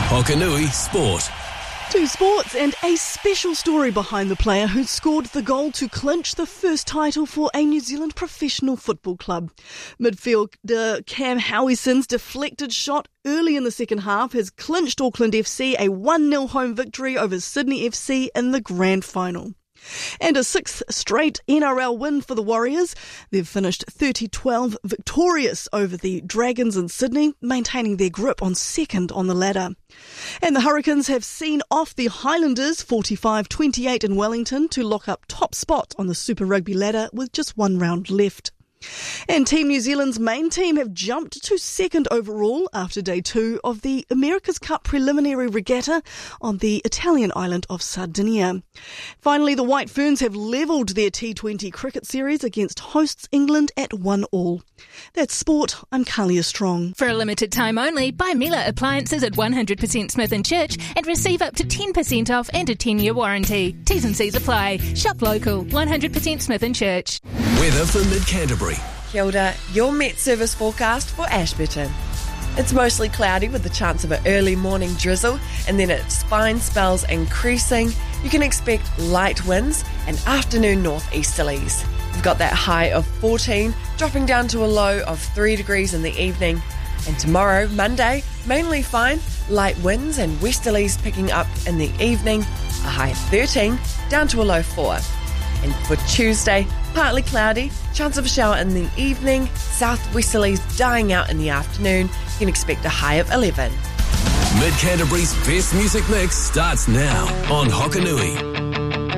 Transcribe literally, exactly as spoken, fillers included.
Hokanui Sport. Two sports and a special story behind the player who scored the goal to clinch the first title for a New Zealand professional football club. Midfielder Cam Howieson's deflected shot early in the second half has clinched Auckland F C a one nil home victory over Sydney F C in the grand final. And a sixth straight N R L win for the Warriors. They've finished thirty twelve victorious over the Dragons in Sydney, maintaining their grip on second on the ladder. And the Hurricanes have seen off the Highlanders forty-five twenty-eight in Wellington to lock up top spot on the Super Rugby ladder with just one round left. And Team New Zealand's main team have jumped to second overall after day two of the America's Cup preliminary regatta on the Italian island of Sardinia. Finally, the White Ferns have levelled their T twenty cricket series against hosts England at one all. That's sport. I'm Kalia Strong. For a limited time only, buy Miele appliances at one hundred percent Smith and Church and receive up to ten percent off and a ten-year warranty. T's and C's apply. Shop local. one hundred percent Smith and Church. Weather for Mid-Canterbury. Kia ora, your Met Service forecast for Ashburton. It's mostly cloudy with the chance of an early morning drizzle, and then its fine spells increasing. You can expect light winds and afternoon northeasterlies. You've got that high of fourteen, dropping down to a low of three degrees in the evening. And tomorrow, Monday, mainly fine, light winds and westerlies picking up in the evening, a high of thirteen, down to a low four. And for Tuesday, partly cloudy, chance of a shower in the evening, southwesterlies dying out in the afternoon. You can expect a high of eleven. Mid-Canterbury's best music mix starts now on Hokanui.